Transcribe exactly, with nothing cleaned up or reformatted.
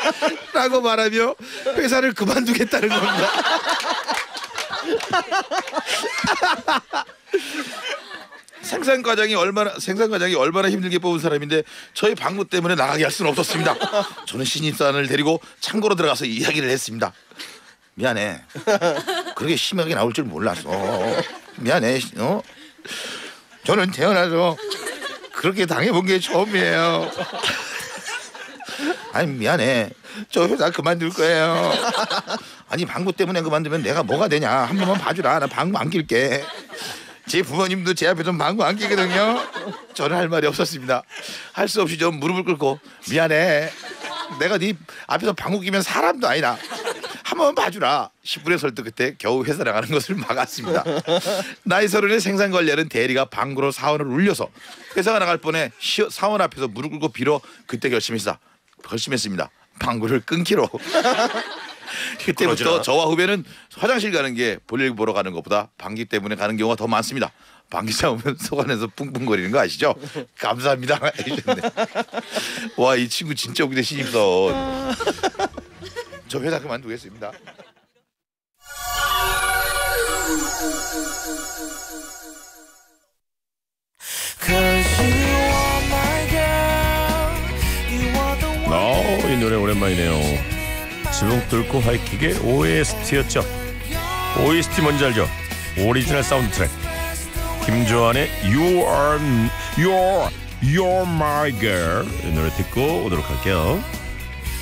라고 말하며 회사를 그만두겠다는 겁니다. 생산 과정이 얼마나 생산 과정이 얼마나 힘들게 뽑은 사람인데 저희 방구 때문에 나가게 할 수는 없었습니다. 저는 신입사원을 데리고 창고로 들어가서 이야기를 했습니다. 미안해. 그렇게 심하게 나올 줄 몰랐어. 미안해. 어? 저는 태어나서 그렇게 당해본 게 처음이에요. 아니 미안해. 저 회사 그만둘 거예요. 아니 방구 때문에 그만두면 내가 뭐가 되냐. 한 번만 봐주라. 나 방구 안 낄게. 제 부모님도 제 앞에서 방구 안 끼거든요. 저는 할 말이 없었습니다. 할 수 없이 좀 무릎을 꿇고 미안해. 내가 네 앞에서 방구 끼면 사람도 아니다. 한 번만 봐주라. 십 분의 설득 끝에 겨우 회사 나가는 것을 막았습니다. 나이 서른의 생산관리하는 대리가 방구로 사원을 울려서 회사가 나갈 뻔해 사원 앞에서 무릎 꿇고 빌어 그때 결심했다. 결심했습니다. 방구를 끊기로. 그때부터 그러자. 저와 후배는 화장실 가는 게 볼일 보러 가는 것보다 방귀 때문에 가는 경우가 더 많습니다. 방귀 싸우면 속 안에서 뿡뿡거리는 거 아시죠? 감사합니다. 와, 이 친구 진짜 웃기네. 신입사원. 저 회사 그만두겠습니다. 어, 이 노래 오랜만이네요. 지붕 뚫고 하이킥의 오에스티였죠. 오에스티 뭔지 알죠? 오리지널 사운드 트랙. 김조한의 You Are You're You're My Girl 이 노래 듣고 오도록 할게요.